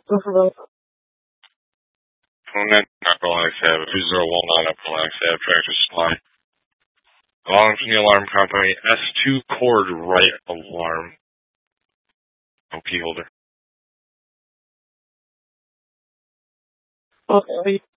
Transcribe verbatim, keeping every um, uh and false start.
Mhm. Phone Apalax Ave, two zero one nine Apalax Ave, Tractor Supply. Alarm from the alarm company, S two cord right alarm. No key holder. Okay.